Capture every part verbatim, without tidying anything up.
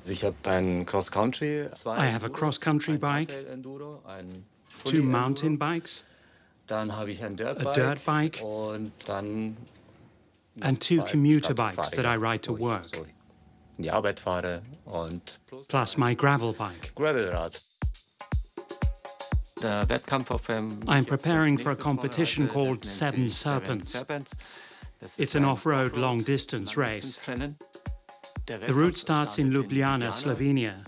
I have a cross-country bike, two mountain bikes, a dirt bike, and two commuter bikes that I ride to work, plus my gravel bike. I'm preparing for a competition called Seven Serpents. It's an off-road long-distance race. The route starts in Ljubljana, Slovenia,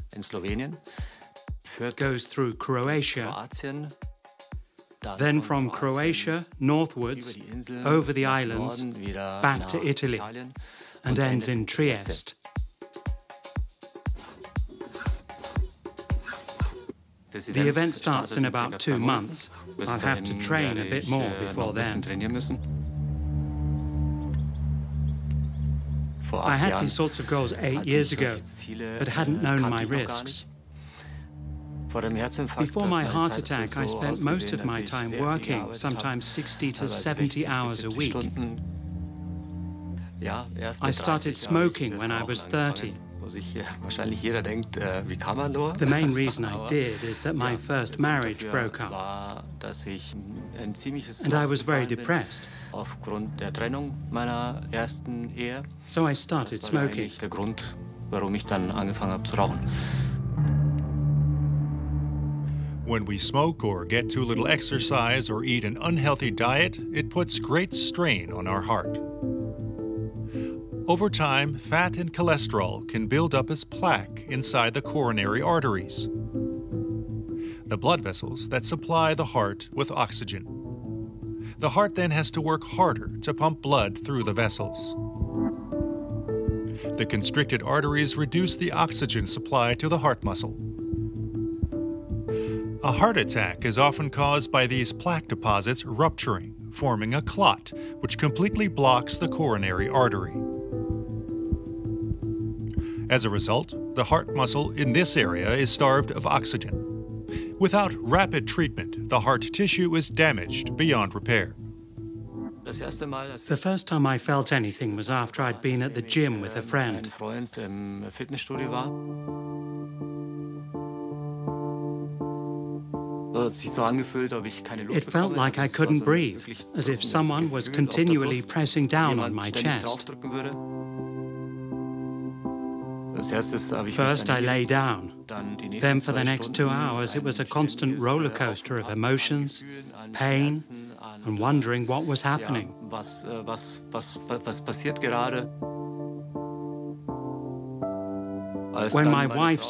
goes through Croatia, then from Croatia northwards, over the islands, back to Italy, and ends in Trieste. The event starts in about two months. I'll have to train a bit more before then. I had these sorts of goals eight years ago, but hadn't known my risks. Before my heart attack, I spent most of my time working, sometimes sixty to seventy hours a week. I started smoking when I was thirty. The main reason I did is that my first marriage broke up, and I was very depressed. So I started smoking. When we smoke or get too little exercise or eat an unhealthy diet, it puts great strain on our heart. Over time, fat and cholesterol can build up as plaque inside the coronary arteries, the blood vessels that supply the heart with oxygen. The heart then has to work harder to pump blood through the vessels. The constricted arteries reduce the oxygen supply to the heart muscle. A heart attack is often caused by these plaque deposits rupturing, forming a clot, which completely blocks the coronary artery. As a result, the heart muscle in this area is starved of oxygen. Without rapid treatment, the heart tissue is damaged beyond repair. The first time I felt anything was after I'd been at the gym with a friend. It felt like I couldn't breathe, as if someone was continually pressing down on my chest. First I lay down, then for the next two hours it was a constant roller coaster of emotions, pain, and wondering what was happening. When my wife